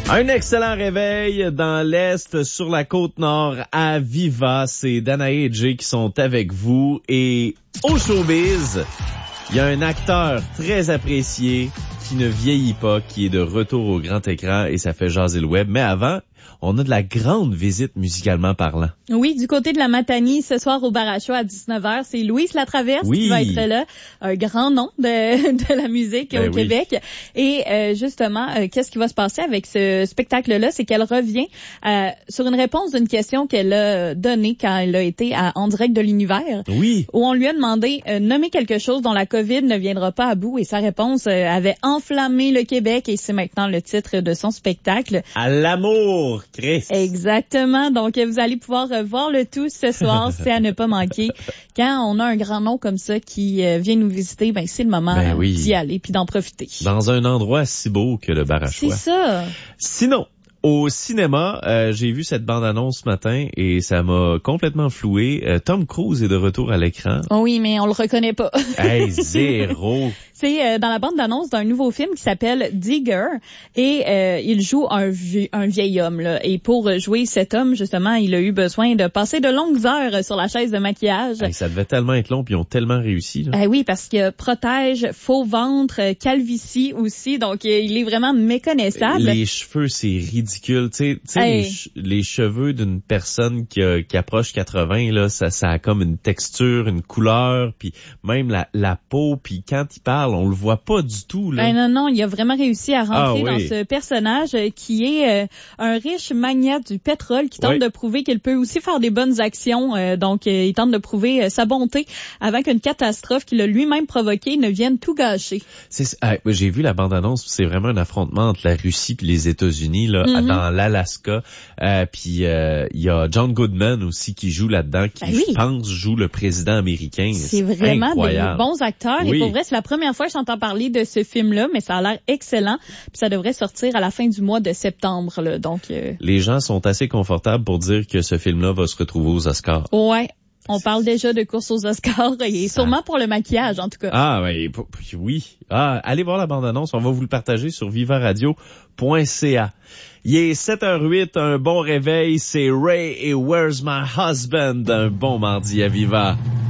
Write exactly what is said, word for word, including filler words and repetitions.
Un excellent réveil dans l'Est, sur la Côte-Nord, à Viva. C'est Danae et Jay qui sont avec vous. Et au showbiz, il y a un acteur très apprécié qui ne vieillit pas, qui est de retour au grand écran et ça fait jaser le web. Mais avant, on a de la grande visite musicalement parlant. Oui, du côté de la Matanie, ce soir au Bar à Choix à dix-neuf heures, c'est Louise Latraverse oui. qui va être là, un grand nom de, de la musique ben au oui. Québec. Et euh, justement, euh, qu'est-ce qui va se passer avec ce spectacle-là? C'est qu'elle revient euh, sur une réponse d'une question qu'elle a donnée quand elle a été à En direct de l'univers. Oui. Où on lui a demandé euh, nommer quelque chose dont la COVID ne viendra pas à bout. Et sa réponse euh, avait enflammé le Québec et c'est maintenant le titre de son spectacle. À l'amour, Chris. Exactement. Donc, vous allez pouvoir voir le tout ce soir, c'est à ne pas manquer. Quand on a un grand nom comme ça qui euh, vient nous visiter, ben c'est le moment ben oui. d'y aller puis d'en profiter. Dans un endroit si beau que le Bar à Choix. C'est ça. Sinon, au cinéma, euh, j'ai vu cette bande-annonce ce matin et ça m'a complètement floué. Euh, Tom Cruise est de retour à l'écran. Oh oui, mais on le reconnaît pas. Hey, zéro. C'est euh, dans la bande-annonce d'un nouveau film qui s'appelle Digger et euh, il joue un, vie- un vieil homme. Là. Et pour jouer cet homme, justement, il a eu besoin de passer de longues heures sur la chaise de maquillage. Hey, ça devait tellement être long puis ils ont tellement réussi. Là. Euh, oui, parce que protège, faux ventre, calvitie aussi, donc euh, il est vraiment méconnaissable. Les cheveux, c'est ridicule. Tu sais, hey. les, ch- les cheveux d'une personne qui, a, qui approche quatre-vingts, là, ça, ça a comme une texture, une couleur, puis même la, la peau, puis quand il parle, on le voit pas du tout. Là. Ben non, non, il a vraiment réussi à rentrer ah, oui. dans ce personnage qui est euh, un riche magnat du pétrole qui tente oui. de prouver qu'il peut aussi faire des bonnes actions. Euh, donc, euh, il tente de prouver euh, sa bonté avant qu'une catastrophe qu'il a lui-même provoquée ne vienne tout gâcher. C'est, ah, j'ai vu la bande-annonce, c'est vraiment un affrontement entre la Russie et les États-Unis là, mm-hmm. dans l'Alaska. Euh, puis euh, il y a John Goodman aussi qui joue là-dedans, qui ben oui. je pense joue le président américain. C'est, c'est vraiment incroyable. Des bons acteurs. Oui. Et pour vrai, c'est la première fois que j'entends parler de ce film-là, mais ça a l'air excellent. Puis ça devrait sortir à la fin du mois de septembre. Là, donc euh... les gens sont assez confortables pour dire que ce film-là va se retrouver aux Oscars. Ouais. On parle déjà de course aux Oscars et ça. Sûrement pour le maquillage, en tout cas. Ah, oui, oui. Ah, allez voir la bande-annonce. On va vous le partager sur viva radio point c a. Il est sept heures huit, un bon réveil. C'est Ray et Where's My Husband? Un bon mardi à Viva.